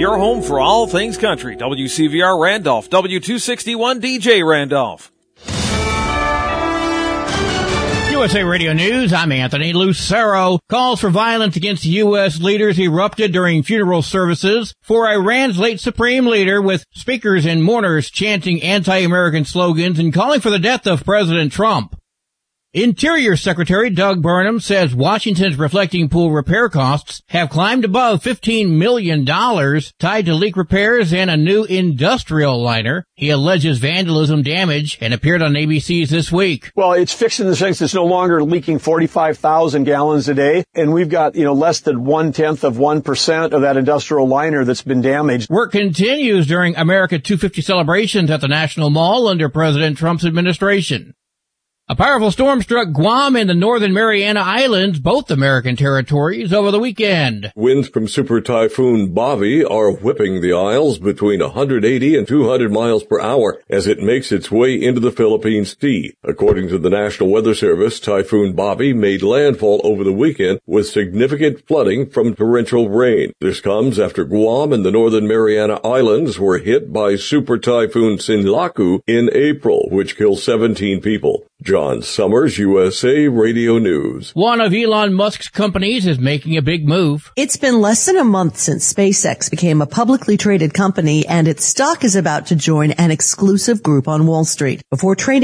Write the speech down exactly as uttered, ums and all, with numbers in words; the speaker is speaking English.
your home for all things country. W C V R Randolph, W two sixty-one D J Randolph. U S A Radio News, I'm Anthony Lucero. Calls for violence against U S leaders erupted during funeral services for Iran's late supreme leader, with speakers and mourners chanting anti-American slogans and calling for the death of President Trump. Interior Secretary Doug Burnham says Washington's reflecting pool repair costs have climbed above fifteen million dollars, tied to leak repairs and a new industrial liner. He alleges vandalism damage and appeared on A B C's This Week. Well, it's fixed in the sense it's no longer leaking forty-five thousand gallons a day, and we've got, you know, less than one-tenth of one percent of that industrial liner that's been damaged. Work continues during America two fifty celebrations at the National Mall under President Trump's administration. A powerful storm struck Guam and the Northern Mariana Islands, both American territories, over the weekend. Winds from Super Typhoon Bobby are whipping the Isles between one hundred eighty and two hundred miles per hour as it makes its way into the Philippine Sea. According to the National Weather Service, Typhoon Bobby made landfall over the weekend with significant flooding from torrential rain. This comes after Guam and the Northern Mariana Islands were hit by Super Typhoon Sinlaku in April, which killed seventeen people. John Summers, U S A Radio News. One of Elon Musk's companies is making a big move. It's been less than a month since SpaceX became a publicly traded company, and its stock is about to join an exclusive group on Wall Street. Before trading